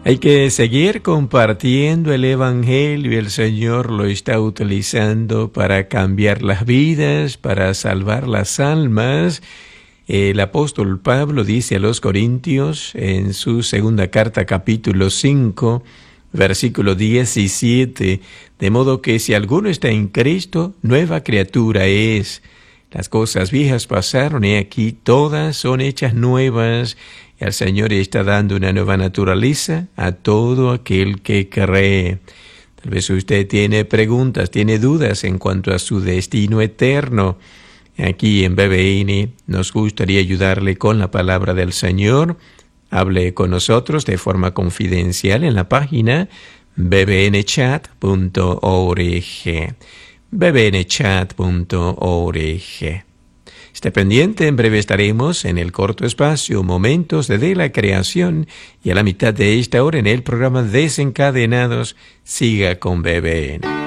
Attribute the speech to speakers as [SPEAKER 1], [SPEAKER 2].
[SPEAKER 1] Hay que seguir compartiendo el Evangelio y el Señor lo está utilizando para cambiar las vidas, para salvar las almas. El apóstol Pablo dice a los Corintios en su segunda carta, capítulo 5, versículo 17, de modo que si alguno está en Cristo, nueva criatura es. Las cosas viejas pasaron y aquí todas son hechas nuevas. El Señor está dando una nueva naturaleza a todo aquel que cree. Tal vez usted tiene preguntas, tiene dudas en cuanto a su destino eterno. Aquí en BBN nos gustaría ayudarle con la palabra del Señor. Hable con nosotros de forma confidencial en la página bbnchat.org. bbnchat.org. Esté pendiente, en breve estaremos en el corto espacio Momentos de la Creación y a la mitad de esta hora en el programa Desencadenados. Siga con BBN.